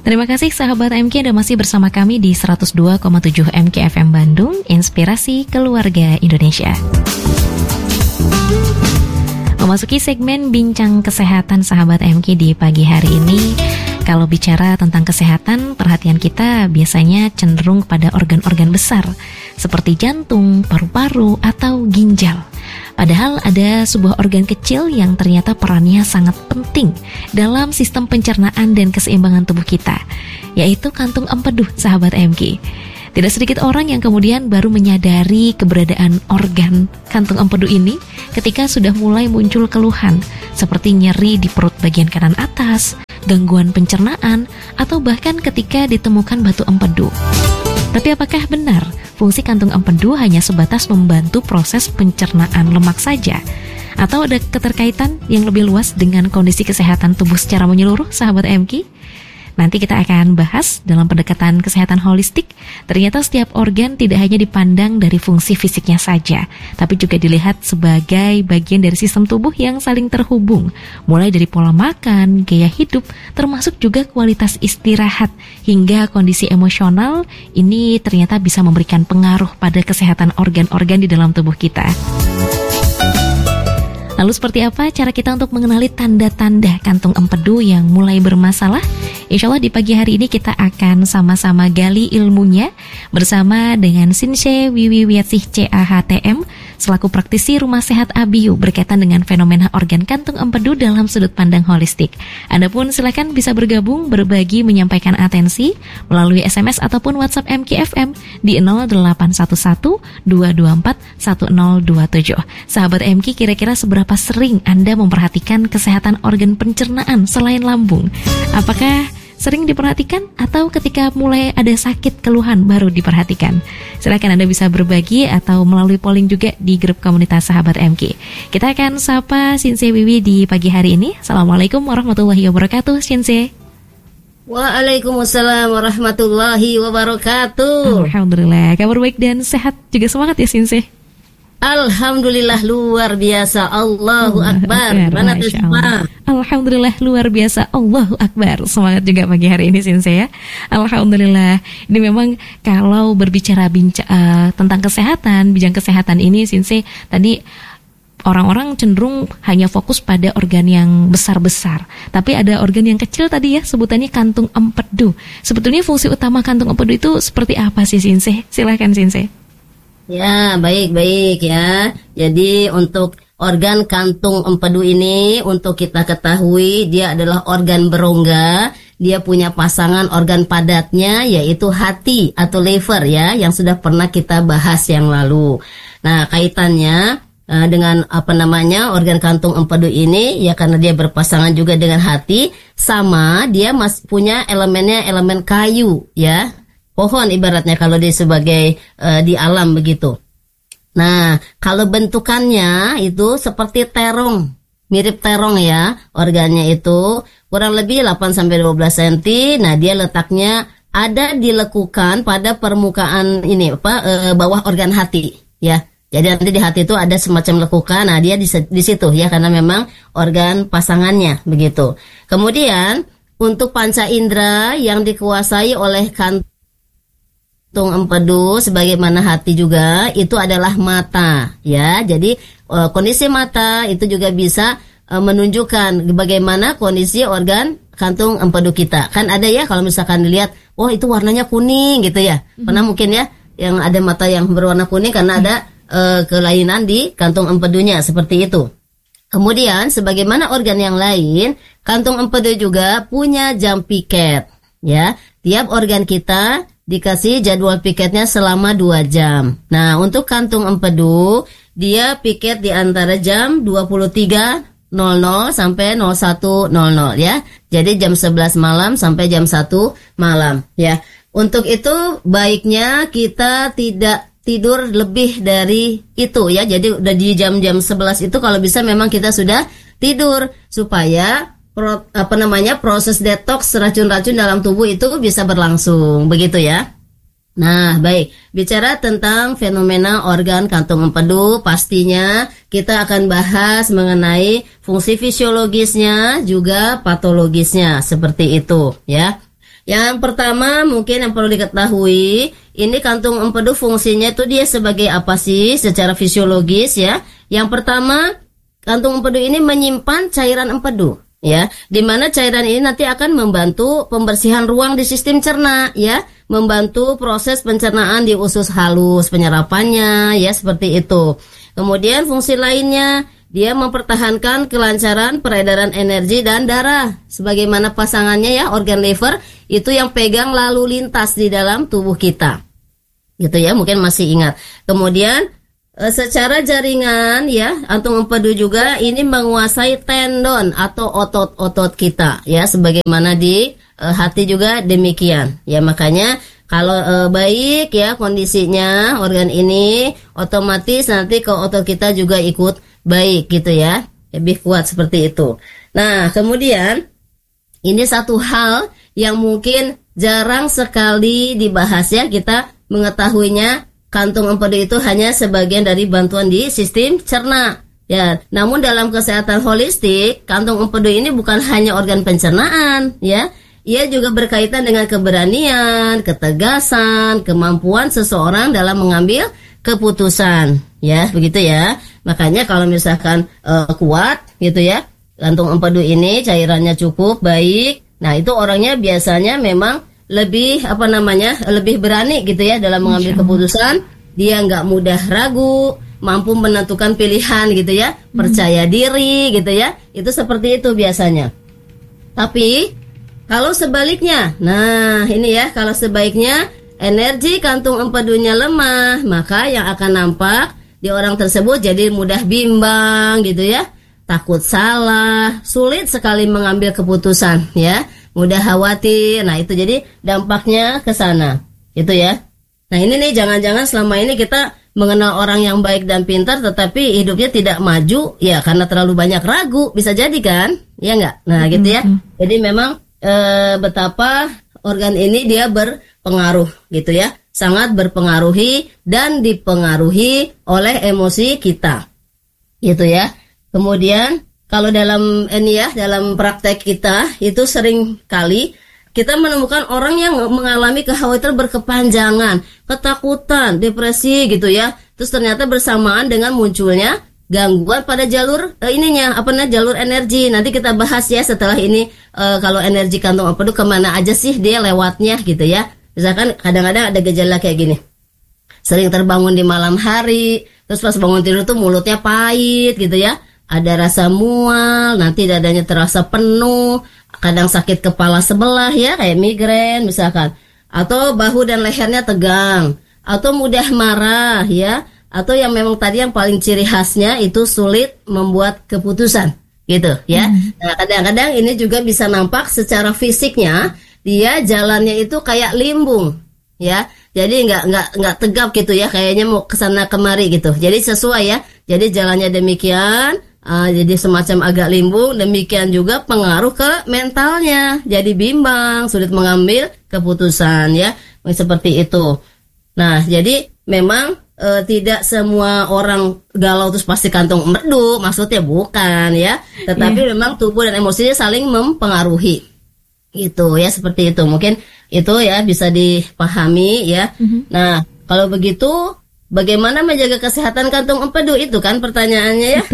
Terima kasih sahabat MK, Anda masih bersama kami di 102,7 MK FM Bandung, Inspirasi Keluarga Indonesia. Memasuki segmen Bincang Kesehatan sahabat MK di pagi hari ini. Kalau bicara tentang kesehatan, perhatian kita biasanya cenderung pada organ-organ besar seperti jantung, paru-paru, atau ginjal. Padahal ada sebuah organ kecil yang ternyata perannya sangat penting dalam sistem pencernaan dan keseimbangan tubuh kita, yaitu kantung empedu sahabat MK. Tidak sedikit orang yang kemudian baru menyadari keberadaan organ kantung empedu ini ketika sudah mulai muncul keluhan seperti nyeri di perut bagian kanan atas, gangguan pencernaan, atau bahkan ketika ditemukan batu empedu. Tapi apakah benar fungsi kantung empedu hanya sebatas membantu proses pencernaan lemak saja? Atau ada keterkaitan yang lebih luas dengan kondisi kesehatan tubuh secara menyeluruh sahabat MK? Nanti kita akan bahas dalam pendekatan kesehatan holistik. Ternyata setiap organ tidak hanya dipandang dari fungsi fisiknya saja, tapi juga dilihat sebagai bagian dari sistem tubuh yang saling terhubung. Mulai dari pola makan, gaya hidup, termasuk juga kualitas istirahat, hingga kondisi emosional. Ini ternyata bisa memberikan pengaruh pada kesehatan organ-organ di dalam tubuh kita. Lalu seperti apa cara kita untuk mengenali tanda-tanda kantung empedu yang mulai bermasalah? Insya Allah di pagi hari ini kita akan sama-sama gali ilmunya bersama dengan Sinshe Wiwiwiatsih CAHTM selaku praktisi Rumah Sehat ABIU berkaitan dengan fenomena organ kantung empedu dalam sudut pandang holistik. Anda pun silakan bisa bergabung, berbagi, menyampaikan atensi melalui SMS ataupun WhatsApp MKFM di 0811 224 1027. Sahabat MK, kira-kira seberapa sering Anda memperhatikan kesehatan organ pencernaan selain lambung? Apakah sering diperhatikan atau ketika mulai ada sakit keluhan baru diperhatikan? Silakan Anda bisa berbagi atau melalui polling juga di grup komunitas sahabat MK. Kita akan sapa Sinshe Wiwi di pagi hari ini. Assalamualaikum warahmatullahi wabarakatuh, Sinshe. Waalaikumsalam warahmatullahi wabarakatuh. Alhamdulillah, kabar baik dan sehat juga, semangat ya Sinshe. Alhamdulillah luar biasa, Allahu Akbar. Mana tuh semua? Alhamdulillah luar biasa, Allahu Akbar. Semangat juga pagi hari ini Sinshe ya. Alhamdulillah. Ini memang kalau berbicara tentang kesehatan, bidang kesehatan ini Sinshe, tadi orang-orang cenderung hanya fokus pada organ yang besar-besar. Tapi ada organ yang kecil tadi ya, sebutannya kantung empedu. Sebetulnya fungsi utama kantung empedu itu seperti apa sih Sinshe? Silakan Sinshe. Ya, baik-baik ya. Jadi untuk organ kantung empedu ini, untuk kita ketahui dia adalah organ berongga. Dia punya pasangan organ padatnya yaitu hati atau liver ya, yang sudah pernah kita bahas yang lalu. Nah, kaitannya dengan organ kantung empedu ini ya, karena dia berpasangan juga dengan hati, sama dia masih punya elemennya elemen kayu ya. Pohon ibaratnya kalau dia sebagai di alam begitu. Nah, kalau bentukannya itu seperti terong, mirip terong ya, organnya itu kurang lebih 8-12 cm. Nah, dia letaknya ada di lekukan pada permukaan ini bawah organ hati ya. Jadi nanti di hati itu ada semacam lekukan. Nah, dia di situ ya, karena memang organ pasangannya begitu. Kemudian untuk panca indera yang dikuasai oleh kantung empedu sebagaimana hati juga itu adalah mata ya. Jadi kondisi mata itu juga bisa menunjukkan bagaimana kondisi organ kantung empedu kita. Kan ada ya kalau misalkan dilihat, oh itu warnanya kuning gitu ya. Pernah mungkin ya yang ada mata yang berwarna kuning karena ada kelainan di kantung empedunya seperti itu. Kemudian sebagaimana organ yang lain, kantung empedu juga punya jam piket ya. Tiap organ kita dikasih jadwal piketnya selama 2 jam. Nah, untuk kantung empedu, dia piket di antara jam 23.00 sampai 01.00 ya. Jadi jam 11 malam sampai jam 1 malam ya. Untuk itu baiknya kita tidak tidur lebih dari itu ya. Jadi udah di jam-jam 11 itu kalau bisa memang kita sudah tidur supaya proses detoks racun-racun dalam tubuh itu bisa berlangsung begitu ya. Nah, baik, bicara tentang fenomena organ kantung empedu, pastinya kita akan bahas mengenai fungsi fisiologisnya juga patologisnya seperti itu ya. Yang pertama mungkin yang perlu diketahui, ini kantung empedu fungsinya itu dia sebagai apa sih secara fisiologis ya. Yang pertama, kantung empedu ini menyimpan cairan empedu ya, di mana cairan ini nanti akan membantu pembersihan ruang di sistem cerna ya, membantu proses pencernaan di usus halus, penyerapannya ya, seperti itu. Kemudian fungsi lainnya, dia mempertahankan kelancaran peredaran energi dan darah. Sebagaimana pasangannya ya, organ liver itu yang pegang lalu lintas di dalam tubuh kita. Gitu ya, mungkin masih ingat. Kemudian secara jaringan ya, kantung empedu juga ini menguasai tendon atau otot-otot kita ya, sebagaimana di hati juga demikian. Ya, makanya kalau baik ya kondisinya organ ini, otomatis nanti ke otot kita juga ikut baik gitu ya, lebih kuat seperti itu. Nah, kemudian ini satu hal yang mungkin jarang sekali dibahas ya, kita mengetahuinya kantung empedu itu hanya sebagian dari bantuan di sistem cerna. Ya, namun dalam kesehatan holistik, kantung empedu ini bukan hanya organ pencernaan ya. Ia juga berkaitan dengan keberanian, ketegasan, kemampuan seseorang dalam mengambil keputusan ya, begitu ya. Makanya kalau misalkan kuat gitu ya, kantung empedu ini cairannya cukup baik, nah itu orangnya biasanya memang lebih lebih berani gitu ya dalam mengambil keputusan. Dia nggak mudah ragu, mampu menentukan pilihan gitu ya, percaya diri gitu ya, itu seperti itu biasanya. Tapi kalau sebaliknya, nah ini ya, kalau sebaiknya energi kantung empedunya lemah, maka yang akan nampak di orang tersebut jadi mudah bimbang gitu ya, takut salah, sulit sekali mengambil keputusan ya, mudah khawatir. Nah itu jadi dampaknya ke sana gitu ya. Nah ini nih, jangan-jangan selama ini kita mengenal orang yang baik dan pintar tetapi hidupnya tidak maju ya karena terlalu banyak ragu, bisa jadi kan, ya enggak? Nah gitu ya. Jadi memang betapa organ ini dia berpengaruh gitu ya, sangat berpengaruhi dan dipengaruhi oleh emosi kita gitu ya. Kemudian kalau dalam ini ya, dalam praktek kita itu sering kali kita menemukan orang yang mengalami kekhawatiran berkepanjangan, ketakutan, depresi gitu ya, terus ternyata bersamaan dengan munculnya gangguan pada jalur jalur energi. Nanti kita bahas ya setelah ini, kalau energi kantung empedu kemana aja sih dia lewatnya gitu ya. Misalkan kadang-kadang ada gejala kayak gini, sering terbangun di malam hari, terus pas bangun tidur tuh mulutnya pahit gitu ya, ada rasa mual, nanti dadanya terasa penuh, kadang sakit kepala sebelah ya, kayak migrain misalkan, atau bahu dan lehernya tegang, atau mudah marah ya, atau yang memang tadi yang paling ciri khasnya itu sulit membuat keputusan gitu ya. Nah kadang-kadang ini juga bisa nampak secara fisiknya, dia jalannya itu kayak limbung ya, jadi nggak tegap gitu ya, kayaknya mau kesana kemari gitu. Jadi sesuai ya, jadi jalannya demikian, jadi semacam agak limbung. Demikian juga pengaruh ke mentalnya, jadi bimbang, sulit mengambil keputusan ya, seperti itu. Nah jadi memang tidak semua orang galau terus pasti kantung empedu, maksudnya bukan ya, tetapi memang tubuh dan emosinya saling mempengaruhi gitu ya, seperti itu. Mungkin itu ya bisa dipahami ya. Nah kalau begitu bagaimana menjaga kesehatan kantung empedu, itu kan pertanyaannya ya.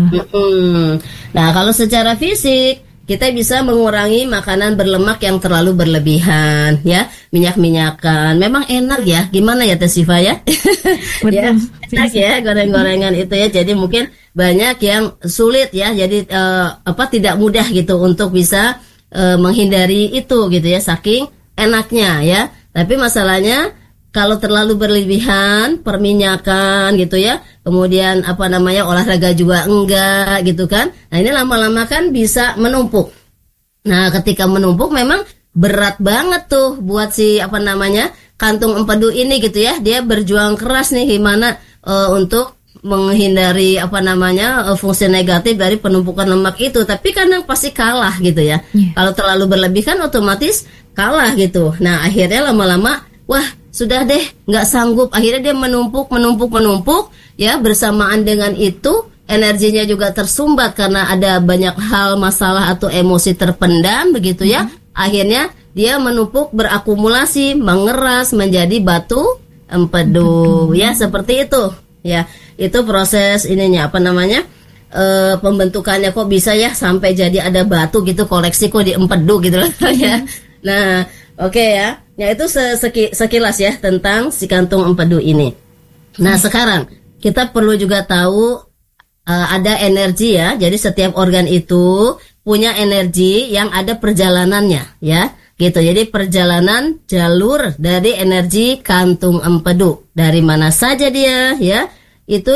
Nah kalau secara fisik kita bisa mengurangi makanan berlemak yang terlalu berlebihan ya, minyak-minyakan. Memang enak ya, gimana ya Teh Siva ya? Ya, enak ya goreng-gorengan itu ya. Jadi mungkin banyak yang sulit ya, jadi tidak mudah gitu untuk bisa menghindari itu gitu ya, saking enaknya ya. Tapi masalahnya kalau terlalu berlebihan, perminyakan gitu ya, kemudian olahraga juga enggak gitu kan. Nah ini lama-lama kan bisa menumpuk. Nah ketika menumpuk memang berat banget tuh buat si kantung empedu ini gitu ya. Dia berjuang keras nih gimana untuk menghindari fungsi negatif dari penumpukan lemak itu. Tapi kadang pasti kalah gitu ya. Kalau terlalu berlebihan otomatis kalah gitu. Nah akhirnya lama-lama wah sudah deh nggak sanggup, akhirnya dia menumpuk ya. Bersamaan dengan itu energinya juga tersumbat karena ada banyak hal, masalah atau emosi terpendam begitu ya. Akhirnya dia menumpuk, berakumulasi, mengeras menjadi batu empedu. Ya, seperti itu. Ya, itu proses ininya pembentukannya kok bisa ya sampai jadi ada batu gitu, koleksi kok di empedu gitu lah ya. Nah, oke ya. Ya itu sekilas ya tentang si kantung empedu ini. Nah, sekarang kita perlu juga tahu ada energi ya. Jadi setiap organ itu punya energi yang ada perjalanannya ya. Gitu. Jadi perjalanan jalur dari energi kantung empedu. Dari mana saja dia ya? Itu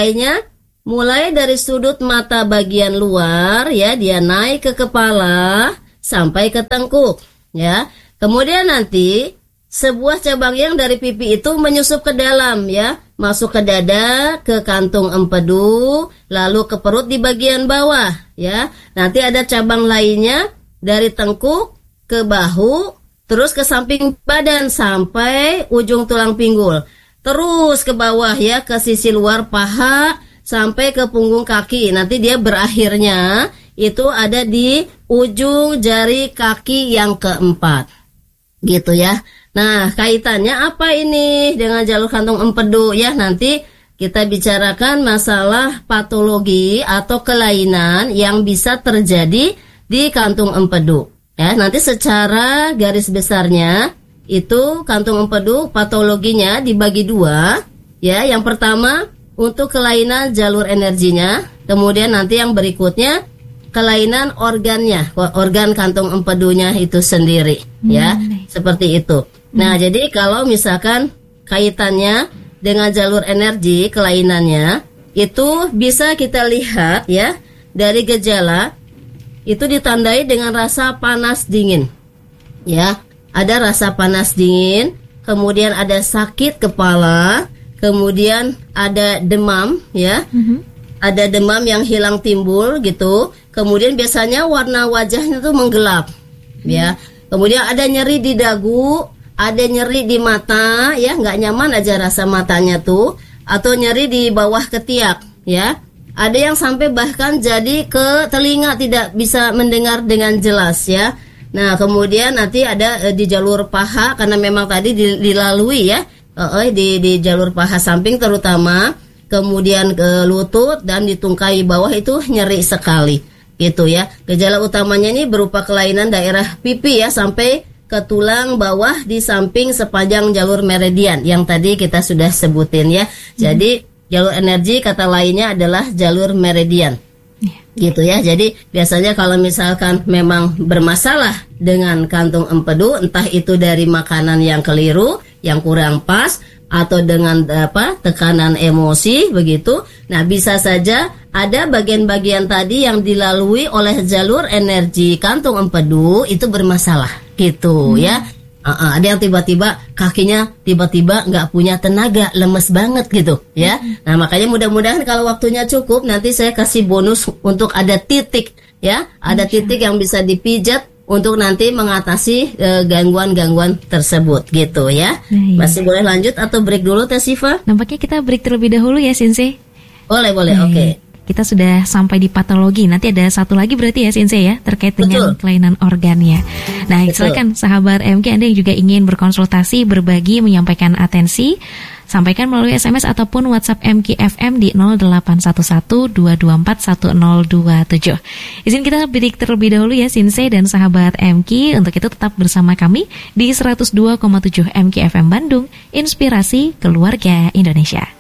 mulai dari sudut mata bagian luar ya, dia naik ke kepala sampai ke tengkuk ya. Kemudian nanti sebuah cabang yang dari pipi itu menyusup ke dalam ya, masuk ke dada, ke kantung empedu, lalu ke perut di bagian bawah ya. Nanti ada cabang lainnya dari tengkuk ke bahu, terus ke samping badan sampai ujung tulang pinggul. Terus ke bawah ya, ke sisi luar paha sampai ke punggung kaki. Nanti dia berakhirnya itu ada di ujung jari kaki yang keempat. Gitu ya. Nah, kaitannya apa ini dengan jalur kantung empedu ya? Nanti kita bicarakan masalah patologi atau kelainan yang bisa terjadi di kantung empedu. Ya, nanti secara garis besarnya itu kantung empedu patologinya dibagi dua. Ya, yang pertama untuk kelainan jalur energinya, kemudian nanti yang berikutnya kelainan organnya, organ kantung empedunya itu sendiri, ya, seperti itu. Nah, jadi kalau misalkan kaitannya dengan jalur energi, kelainannya itu bisa kita lihat ya dari gejala itu ditandai dengan rasa panas dingin, ya, ada rasa panas dingin, kemudian ada sakit kepala. Kemudian ada demam ya, ada demam yang hilang timbul gitu. Kemudian biasanya warna wajahnya tuh menggelap ya. Kemudian ada nyeri di dagu, ada nyeri di mata ya, nggak nyaman aja rasa matanya tuh, atau nyeri di bawah ketiak ya. Ada yang sampai bahkan jadi ke telinga, tidak bisa mendengar dengan jelas ya. Nah, kemudian nanti ada di jalur paha karena memang tadi dilalui ya. Di jalur paha samping terutama, kemudian ke lutut dan di tungkai bawah itu nyeri sekali gitu ya. Gejala utamanya ini berupa kelainan daerah pipi ya sampai ke tulang bawah di samping sepanjang jalur meridian yang tadi kita sudah sebutin ya. Jadi jalur energi kata lainnya adalah jalur meridian. Gitu ya. Jadi biasanya kalau misalkan memang bermasalah dengan kantung empedu, entah itu dari makanan yang keliru, yang kurang pas, atau dengan tekanan emosi begitu. Nah, bisa saja ada bagian-bagian tadi yang dilalui oleh jalur energi kantung empedu itu bermasalah gitu ya. Ada yang tiba-tiba kakinya tiba-tiba nggak punya tenaga, lemes banget gitu ya. Nah, makanya mudah-mudahan kalau waktunya cukup nanti saya kasih bonus untuk ada titik ya, ada titik yang bisa dipijat untuk nanti mengatasi gangguan-gangguan tersebut gitu ya. Masih boleh lanjut atau break dulu Teh Siva? Nampaknya kita break terlebih dahulu ya Sensei. Boleh, oke. Kita sudah sampai di patologi. Nanti ada satu lagi berarti ya Sensei ya, terkait dengan kelainan organnya. Nah, silakan sahabat MK Anda yang juga ingin berkonsultasi, berbagi, menyampaikan atensi, sampaikan melalui SMS ataupun WhatsApp MKFM di 0811-224-1027. Izin kita break terlebih dahulu ya Sensei dan sahabat MK. Untuk itu tetap bersama kami di 102,7 MKFM Bandung, Inspirasi Keluarga Indonesia.